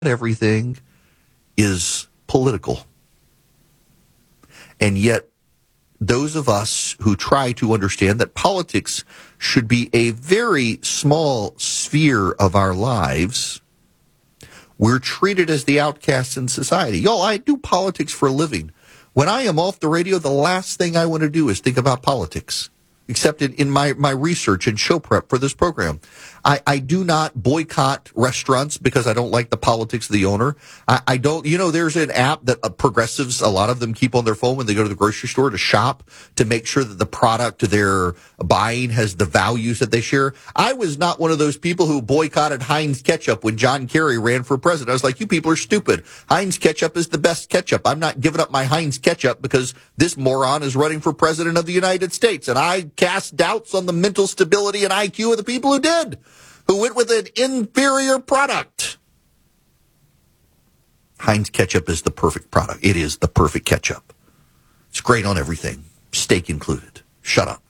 everything is political. And yet, those of us who try to understand that politics should be a very small sphere of our lives, we're treated as the outcasts in society. Y'all, I do politics for a living. When I am off the radio, the last thing I want to do is think about politics, except in my research and show prep for this program. I do not boycott restaurants because I don't like the politics of the owner. I don't, there's an app that progressives, a lot of them keep on their phone when they go to the grocery store to shop to make sure that the product they're buying has the values that they share. I was not one of those people who boycotted Heinz ketchup when John Kerry ran for president. I was like, you people are stupid. Heinz ketchup is the best ketchup. I'm not giving up my Heinz ketchup because this moron is running for president of the United States. And I cast doubts on the mental stability and IQ of the people who did, who went with an inferior product. Heinz ketchup is the perfect product. It is the perfect ketchup. It's great on everything, steak included. Shut up.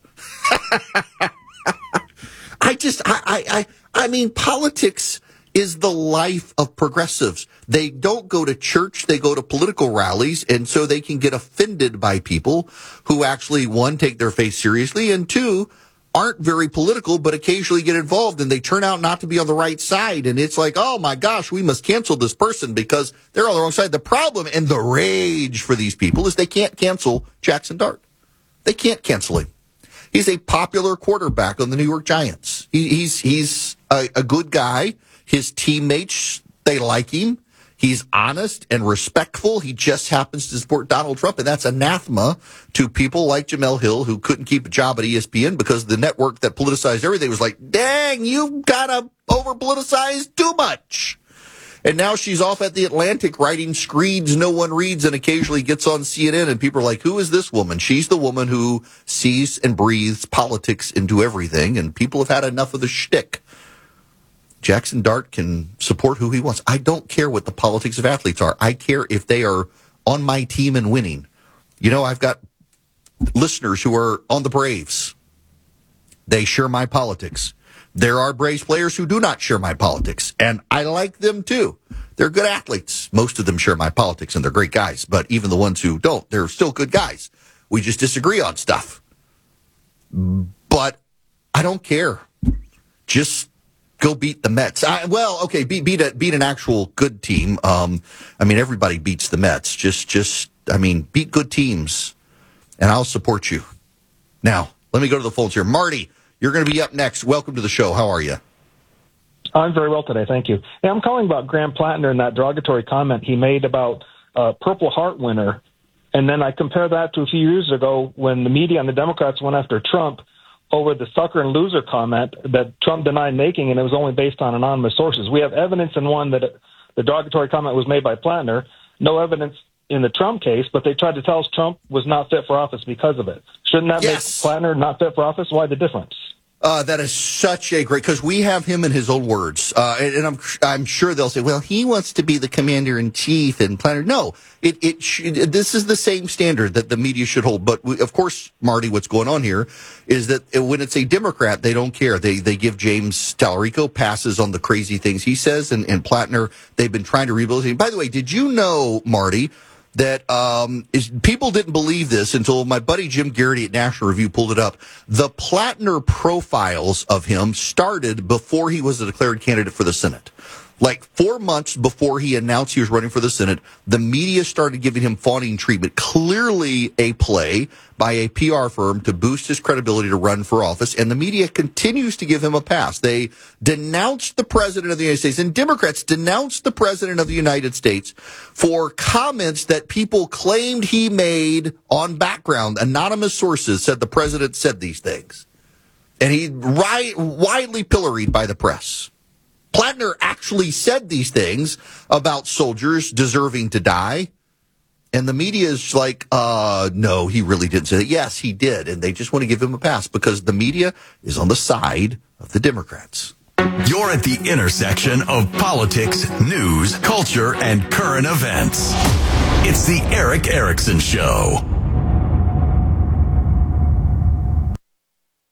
I mean, politics is the life of progressives. They don't go to church, they go to political rallies, and so they can get offended by people who actually, one, take their faith seriously, and two, aren't very political, but occasionally get involved, and they turn out not to be on the right side. And it's like, oh my gosh, we must cancel this person because they're on the wrong side. The problem and the rage for these people is they can't cancel Jackson Dart. They can't cancel him. He's a popular quarterback on the New York Giants. He's a good guy. His teammates, they like him. He's honest and respectful. He just happens to support Donald Trump, and that's anathema to people like Jemele Hill, who couldn't keep a job at ESPN because the network that politicized everything was like, dang, you gotta over-politicize too much. And now she's off at the Atlantic writing screeds no one reads and occasionally gets on CNN, and people are like, who is this woman? She's the woman who sees and breathes politics into everything, and people have had enough of the shtick. Jackson Dart can support who he wants. I don't care what the politics of athletes are. I care if they are on my team and winning. I've got listeners who are on the Braves. They share my politics. There are Braves players who do not share my politics, and I like them too. They're good athletes. Most of them share my politics, and they're great guys. But even the ones who don't, they're still good guys. We just disagree on stuff. But I don't care. Just go beat the Mets. Beat an actual good team. Everybody beats the Mets. Beat good teams, and I'll support you. Now, let me go to the phones here. Marty, you're going to be up next. Welcome to the show. How are you? I'm very well today, thank you. Hey, I'm calling about Graham Plattner and that derogatory comment he made about Purple Heart winner, and then I compare that to a few years ago when the media and the Democrats went after Trump over the sucker and loser comment that Trump denied making, and it was only based on anonymous sources. We have evidence in one that the derogatory comment was made by Plattner, no evidence in the Trump case, but they tried to tell us Trump was not fit for office because of it. Shouldn't that make Plattner not fit for office? Why the difference? That is such a great, because we have him in his own words, and I'm sure they'll say, well, he wants to be the commander in chief and planner. No, this is the same standard that the media should hold. But of course, Marty, what's going on here is that when it's a Democrat, they don't care. They give James Tallarico passes on the crazy things he says, and Plattner, they've been trying to rehabilitate him. By the way, did you know, Marty, that people didn't believe this until my buddy Jim Garrity at National Review pulled it up. The Plattner profiles of him started before he was a declared candidate for the Senate. Like 4 months before he announced he was running for the Senate, the media started giving him fawning treatment. Clearly a play by a PR firm to boost his credibility to run for office, and the media continues to give him a pass. They denounced the President of the United States, and Democrats denounced the President of the United States for comments that people claimed he made on background. Anonymous sources said the President said these things. And he widely pilloried by the press. Plattner actually said these things about soldiers deserving to die. And the media is like, no, he really didn't say that. Yes, he did. And they just want to give him a pass because the media is on the side of the Democrats. You're at the intersection of politics, news, culture, and current events. It's the Erick Erickson Show.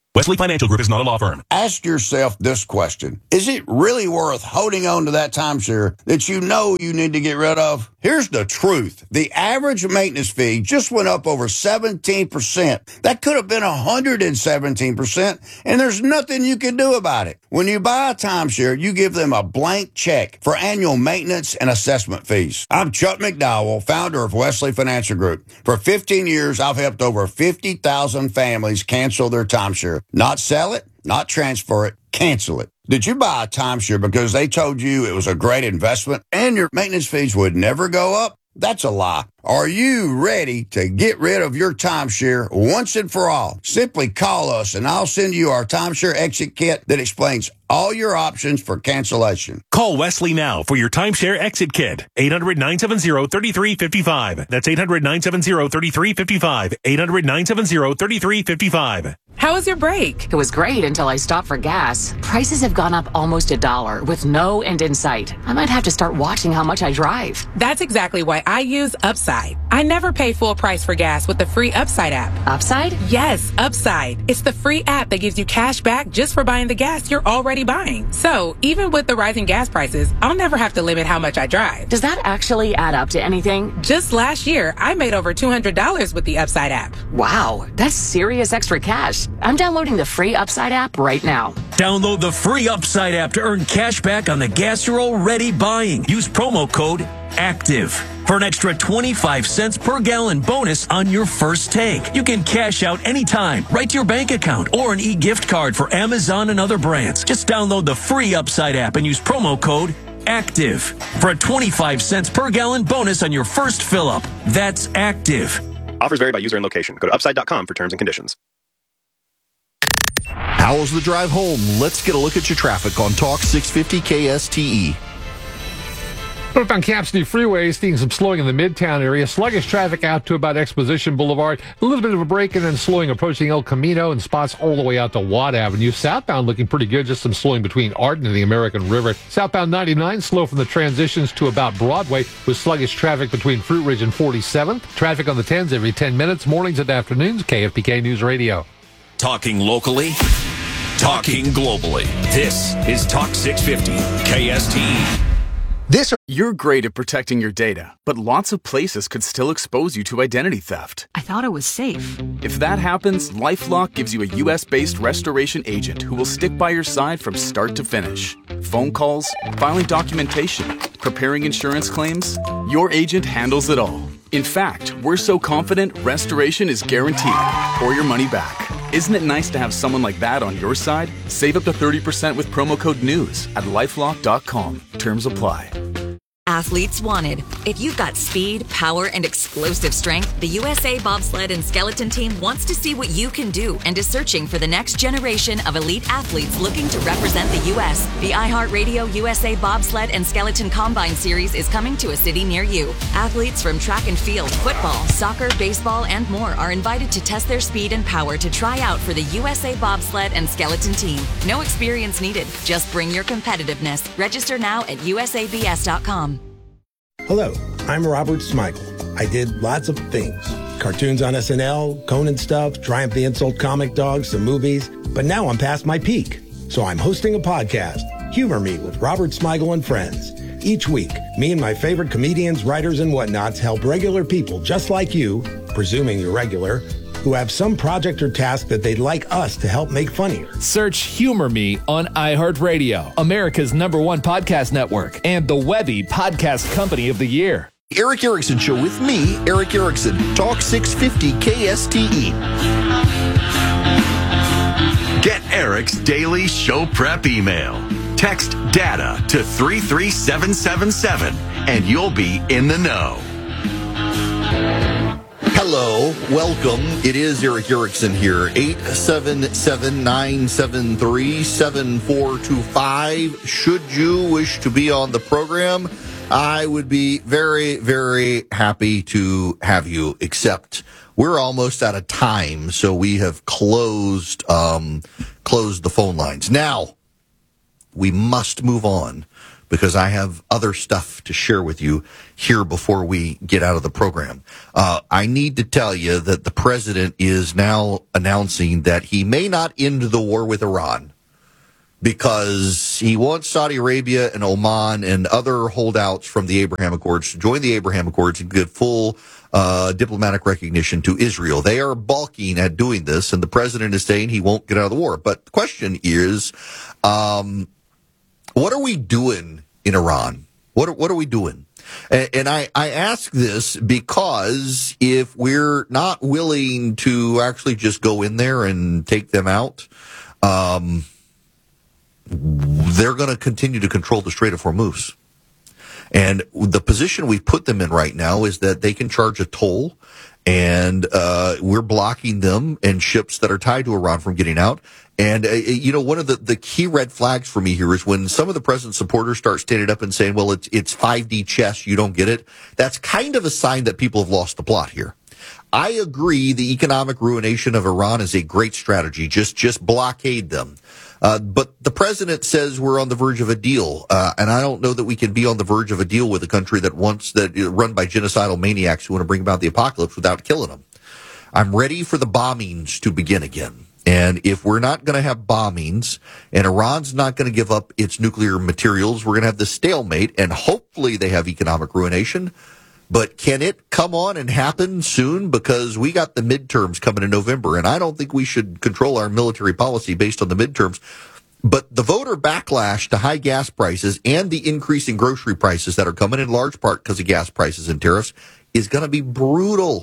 Wesley Financial Group is not a law firm. Ask yourself this question. Is it really worth holding on to that timeshare that you know you need to get rid of? Here's the truth. The average maintenance fee just went up over 17%. That could have been 117%, and there's nothing you can do about it. When you buy a timeshare, you give them a blank check for annual maintenance and assessment fees. I'm Chuck McDowell, founder of Wesley Financial Group. For 15 years, I've helped over 50,000 families cancel their timeshare. Not sell it, not transfer it, cancel it. Did you buy a timeshare because they told you it was a great investment and your maintenance fees would never go up? That's a lie. Are you ready to get rid of your timeshare once and for all? Simply call us and I'll send you our timeshare exit kit that explains all your options for cancellation. Call Wesley now for your timeshare exit kit. 800-970-3355. That's 800-970-3355. 800-970-3355. How was your break? It was great until I stopped for gas. Prices have gone up almost $1 with no end in sight. I might have to start watching how much I drive. That's exactly why I use Upside. I never pay full price for gas with the free Upside app. Upside? Yes, Upside. It's the free app that gives you cash back just for buying the gas you're already buying. So, even with the rising gas prices, I'll never have to limit how much I drive. Does that actually add up to anything? Just last year, I made over $200 with the Upside app. Wow, that's serious extra cash. I'm downloading the free Upside app right now. Download the free Upside app to earn cash back on the gas you're already buying. Use promo code ACTIVE for an extra 25 cents per gallon bonus on your first tank. You can cash out anytime, right to your bank account, or an e-gift card for Amazon and other brands. Just download the free Upside app and use promo code ACTIVE for a 25 cents per gallon bonus on your first fill-up. That's ACTIVE. Offers vary by user and location. Go to upside.com for terms and conditions. How was the drive home? Let's get a look at your traffic on Talk 650 KSTE. Northbound Camp City Freeway, seeing some slowing in the Midtown area. Sluggish traffic out to about Exposition Boulevard. A little bit of a break and then slowing approaching El Camino and spots all the way out to Watt Avenue. Southbound looking pretty good. Just some slowing between Arden and the American River. Southbound 99 slow from the transitions to about Broadway with sluggish traffic between Fruit Ridge and 47th. Traffic on the 10s every 10 minutes, mornings and afternoons. KFPK News Radio. Talking locally, talking globally. This is Talk 650 KSTE. You're great at protecting your data, but lots of places could still expose you to identity theft. I thought it was safe. If that happens, LifeLock gives you a U.S.-based restoration agent who will stick by your side from start to finish. Phone calls, filing documentation, preparing insurance claims, your agent handles it all. In fact, we're so confident restoration is guaranteed or your money back. Isn't it nice to have someone like that on your side? Save up to 30% with promo code NEWS at LifeLock.com. Terms apply. Athletes wanted. If you've got speed, power, and explosive strength, the USA Bobsled and Skeleton Team wants to see what you can do and is searching for the next generation of elite athletes looking to represent the U.S. The iHeartRadio USA Bobsled and Skeleton Combine Series is coming to a city near you. Athletes from track and field, football, soccer, baseball, and more are invited to test their speed and power to try out for the USA Bobsled and Skeleton Team. No experience needed. Just bring your competitiveness. Register now at usabs.com. Hello, I'm Robert Smigel. I did lots of things. Cartoons on SNL, Conan stuff, Triumph the Insult Comic Dog, some movies. But now I'm past my peak. So I'm hosting a podcast, Humor Me with Robert Smigel and Friends. Each week, me and my favorite comedians, writers, and whatnots help regular people just like you, presuming you're regular, who have some project or task that they'd like us to help make funnier. Search Humor Me on iHeartRadio, America's #1 podcast network, and the Webby Podcast Company of the Year. Eric Erickson Show with me, Eric Erickson. Talk 650 KSTE. Get Eric's daily show prep email. Text DATA to 33777 and you'll be in the know. Hello, welcome. It is Eric Erickson here. 877-973-7425. Should you wish to be on the program, I would be very, very happy to have you, except we're almost out of time, so we have closed the phone lines. Now, we must move on because I have other stuff to share with you here before we get out of the program. I need to tell you that the president is now announcing that he may not end the war with Iran because he wants Saudi Arabia and Oman and other holdouts from the Abraham Accords to join the Abraham Accords and give full diplomatic recognition to Israel. They are balking at doing this, and the president is saying he won't get out of the war. But the question is, what are we doing in Iran? What are we doing? And I ask this because if we're not willing to actually just go in there and take them out, they're going to continue to control the Strait of Hormuz. And the position we've put them in right now is that they can charge a toll, and we're blocking them and ships that are tied to Iran from getting out. And, one of the key red flags for me here is when some of the president's supporters start standing up and saying, well, it's 5D chess, you don't get it. That's kind of a sign that people have lost the plot here. I agree the economic ruination of Iran is a great strategy. Just blockade them. But the president says we're on the verge of a deal, and I don't know that we can be on the verge of a deal with a country that run by genocidal maniacs who want to bring about the apocalypse without killing them. I'm ready for the bombings to begin again. And if we're not going to have bombings and Iran's not going to give up its nuclear materials, we're going to have this stalemate, and hopefully they have economic ruination. But can it come on and happen soon? Because we got the midterms coming in November, and I don't think we should control our military policy based on the midterms. But the voter backlash to high gas prices and the increase in grocery prices that are coming in large part because of gas prices and tariffs is going to be brutal.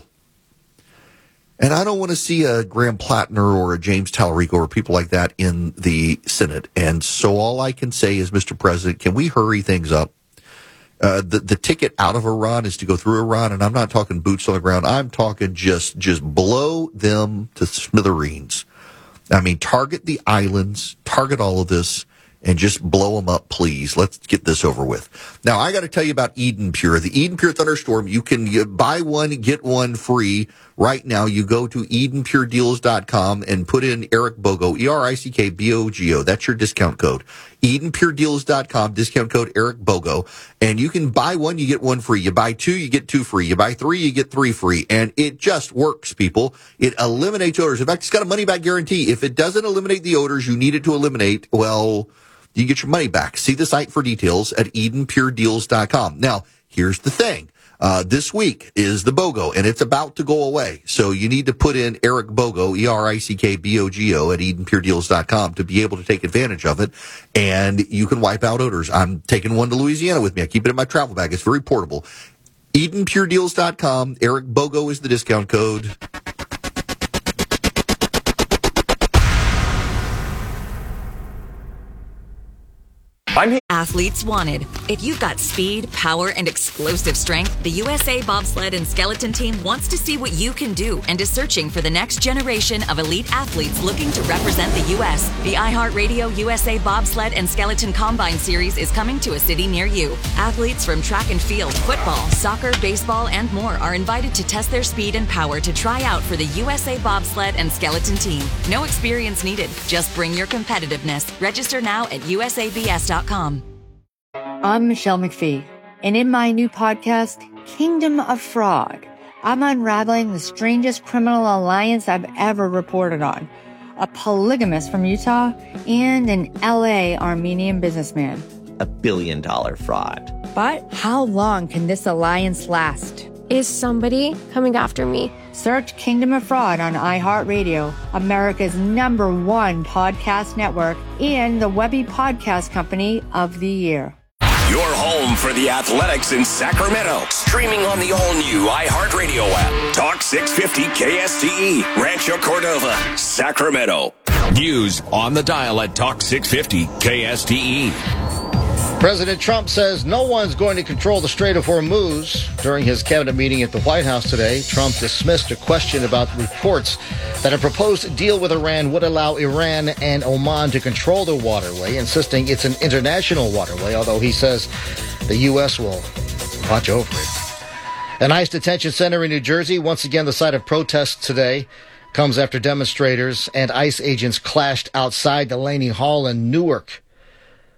And I don't want to see a Graham Plattner or a James Tallarico or people like that in the Senate. And so all I can say is, Mr. President, can we hurry things up? The ticket out of Iran is to go through Iran, and I'm not talking boots on the ground. I'm talking just blow them to smithereens. I mean, target the islands, target all of this, and just blow them up, please. Let's get this over with. Now, I got to tell you about Eden Pure. The Eden Pure Thunderstorm, you can buy one, get one free. Right now, you go to EdenPureDeals.com and put in Eric Bogo, ERICKBOGO. That's your discount code. EdenPureDeals.com, discount code Eric Bogo. And you can buy one, you get one free. You buy two, you get two free. You buy three, you get three free. And it just works, people. It eliminates odors. In fact, it's got a money-back guarantee. If it doesn't eliminate the odors you need it to eliminate, well, you get your money back. See the site for details at EdenPureDeals.com. Now, here's the thing. This week is the BOGO, and it's about to go away. So you need to put in Eric Bogo, ERICKBOGO, at EdenPureDeals.com to be able to take advantage of it, and you can wipe out odors. I'm taking one to Louisiana with me. I keep it in my travel bag. It's very portable. EdenPureDeals.com. Eric Bogo is the discount code. Athletes wanted. If you've got speed, power, and explosive strength, the USA Bobsled and Skeleton Team wants to see what you can do and is searching for the next generation of elite athletes looking to represent the U.S. The iHeartRadio USA Bobsled and Skeleton Combine Series is coming to a city near you. Athletes from track and field, football, soccer, baseball, and more are invited to test their speed and power to try out for the USA Bobsled and Skeleton Team. No experience needed. Just bring your competitiveness. Register now at usabs.com. I'm Michelle McPhee, and in my new podcast, Kingdom of Fraud, I'm unraveling the strangest criminal alliance I've ever reported on. A polygamist from Utah and an LA Armenian businessman. $1 billion fraud. But how long can this alliance last? Is somebody coming after me? Search Kingdom of Fraud on iHeartRadio, America's #1 podcast network, and the Webby Podcast Company of the Year. Your home for the Athletics in Sacramento. Streaming on the all-new iHeartRadio app. Talk 650 KSTE, Rancho Cordova, Sacramento. News on the dial at Talk 650 KSTE. President Trump says no one's going to control the Strait of Hormuz. During his cabinet meeting at the White House today, Trump dismissed a question about reports that a proposed deal with Iran would allow Iran and Oman to control the waterway, insisting it's an international waterway, although he says the U.S. will watch over it. An ICE detention center in New Jersey, once again the site of protests today, comes after demonstrators and ICE agents clashed outside the Laney Hall in Newark.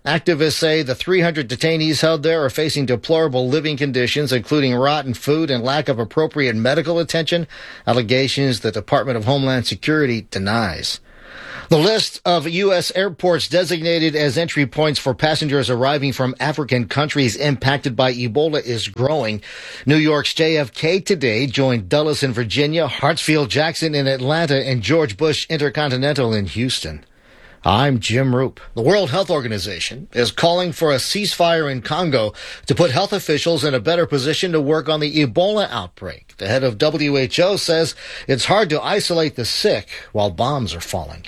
Activists say the 300 detainees held there are facing deplorable living conditions, including rotten food and lack of appropriate medical attention, allegations the Department of Homeland Security denies. The list of U.S. airports designated as entry points for passengers arriving from African countries impacted by Ebola is growing. New York's JFK today joined Dulles in Virginia, Hartsfield-Jackson in Atlanta, and George Bush Intercontinental in Houston. I'm Jim Roop. The World Health Organization is calling for a ceasefire in Congo to put health officials in a better position to work on the Ebola outbreak. The head of WHO says it's hard to isolate the sick while bombs are falling.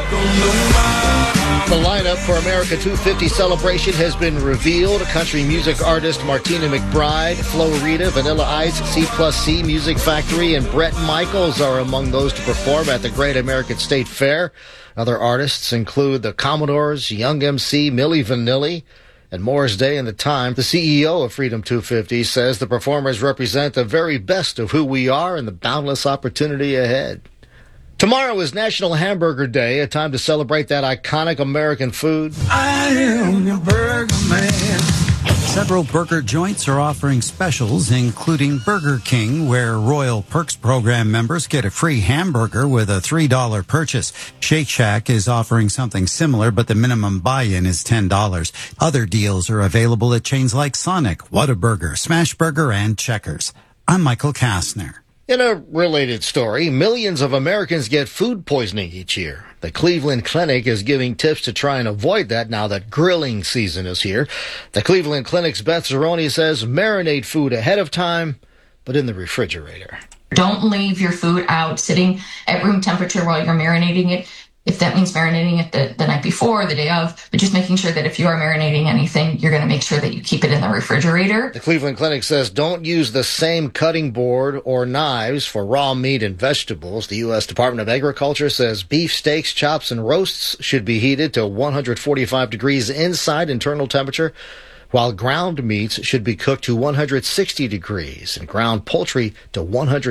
The lineup for America 250 celebration has been revealed. Country music artist Martina McBride, Flo Rida, Vanilla Ice, C+C Music Factory, and Bret Michaels are among those to perform at the Great American State Fair. Other artists include the Commodores, Young MC, Milli Vanilli, and Morris Day and the Time. The CEO of Freedom 250 says the performers represent the very best of who we are and the boundless opportunity ahead. Tomorrow is National Hamburger Day, a time to celebrate that iconic American food. I am your burger man. Several burger joints are offering specials, including Burger King, where Royal Perks program members get a free hamburger with a $3 purchase. Shake Shack is offering something similar, but the minimum buy-in is $10. Other deals are available at chains like Sonic, Whataburger, Smashburger, and Checkers. I'm Michael Kastner. In a related story, millions of Americans get food poisoning each year. The Cleveland Clinic is giving tips to try and avoid that now that grilling season is here. The Cleveland Clinic's Beth Zeroni says marinate food ahead of time, but in the refrigerator. Don't leave your food out sitting at room temperature while you're marinating it. If that means marinating it the night before, the day of, but just making sure that if you are marinating anything, you're going to make sure that you keep it in the refrigerator. The Cleveland Clinic says don't use the same cutting board or knives for raw meat and vegetables. The U.S. Department of Agriculture says beef steaks, chops, and roasts should be heated to 145 degrees inside internal temperature, while ground meats should be cooked to 160 degrees and ground poultry to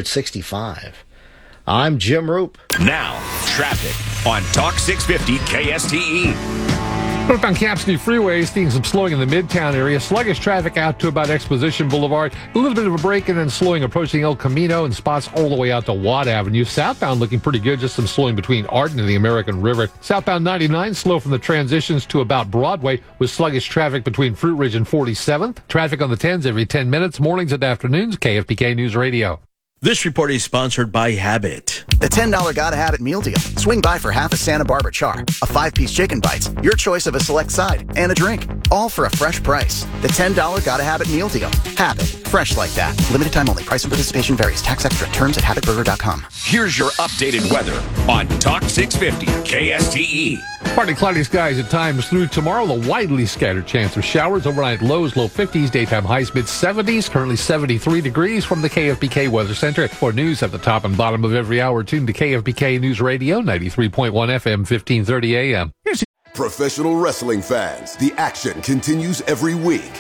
165. I'm Jim Roop. Now, traffic on Talk 650 KSTE. Northbound Cassidy Freeway, seeing some slowing in the Midtown area. Sluggish traffic out to about Exposition Boulevard. A little bit of a break and then slowing approaching El Camino and spots all the way out to Watt Avenue. Southbound looking pretty good, just some slowing between Arden and the American River. Southbound 99 slow from the transitions to about Broadway with sluggish traffic between Fruit Ridge and 47th. Traffic on the 10s every 10 minutes, mornings and afternoons. KFBK News Radio. This report is sponsored by Habit. The $10 Gotta Have It meal deal. Swing by for half a Santa Barbara char, a 5-piece chicken bites, your choice of a select side, and a drink. All for a fresh price. The $10 Gotta Have It meal deal. Habit. Fresh like that. Limited time only. Price and participation varies. Tax extra. Terms at habitburger.com. Here's your updated weather on Talk 650 KSTE. Partly cloudy skies at times through tomorrow. A widely scattered chance of showers. Overnight lows, low 50s. Daytime highs, mid-70s. Currently 73 degrees from the KFBK Weather Center. For news at the top and bottom of every hour, tune to KFBK News Radio, 93.1 FM, 1530 AM. Professional wrestling fans, the action continues every week.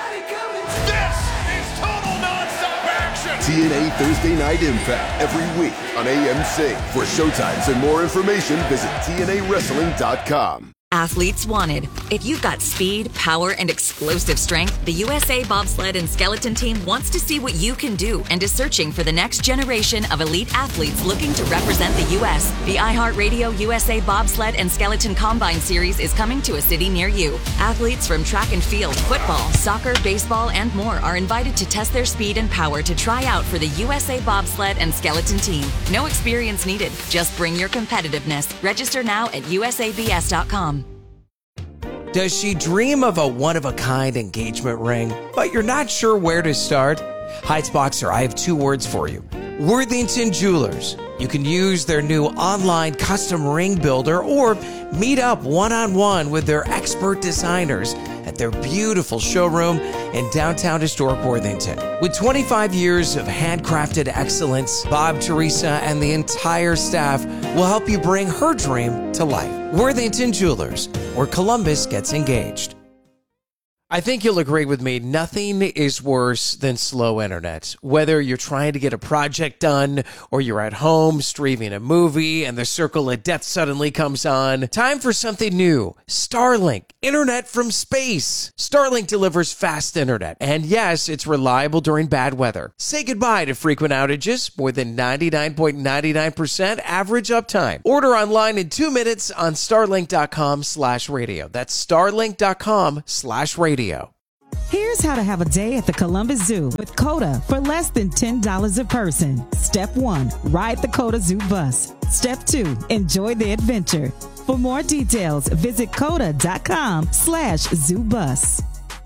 TNA Thursday Night Impact every week on AMC. For showtimes and more information, visit TNAWrestling.com. Athletes wanted. If you've got speed, power, and explosive strength, the USA Bobsled and Skeleton Team wants to see what you can do and is searching for the next generation of elite athletes looking to represent the U.S. The iHeartRadio USA Bobsled and Skeleton Combine Series is coming to a city near you. Athletes from track and field, football, soccer, baseball, and more are invited to test their speed and power to try out for the USA Bobsled and Skeleton Team. No experience needed. Just bring your competitiveness. Register now at usabs.com. Does she dream of a one-of-a-kind engagement ring, but you're not sure where to start? Heights Boxer, I have 2 words for you. Worthington Jewelers. You can use their new online custom ring builder or meet up one-on-one with their expert designers at their beautiful showroom in downtown historic Worthington. With 25 years of handcrafted excellence, Bob, Teresa, and the entire staff will help you bring her dream to life. Worthington Jewelers, where Columbus gets engaged. I think you'll agree with me. Nothing is worse than slow internet. Whether you're trying to get a project done or you're at home streaming a movie and the circle of death suddenly comes on. Time for something new. Starlink. Internet from space. Starlink delivers fast internet. And yes, it's reliable during bad weather. Say goodbye to frequent outages. More than 99.99% average uptime. Order online in 2 minutes on starlink.com/radio. That's starlink.com/radio. Here's how to have a day at the Columbus Zoo with COTA for less than $10 a person. Step 1, ride the COTA Zoo bus. Step 2, enjoy the adventure. For more details, visit COTA.com/ZooBus.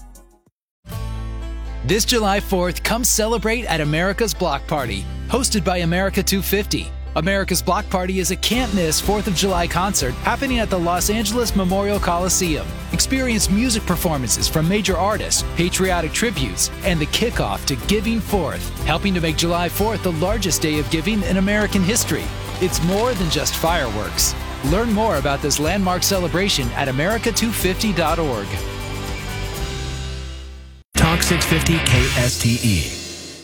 This July 4th, come celebrate at America's Block Party, hosted by America 250. America's Block Party is a can't-miss 4th of July concert happening at the Los Angeles Memorial Coliseum. Experience music performances from major artists, patriotic tributes, and the kickoff to Giving Forth, helping to make July 4th the largest day of giving in American history. It's more than just fireworks. Learn more about this landmark celebration at america250.org. Talk 650 KSTE.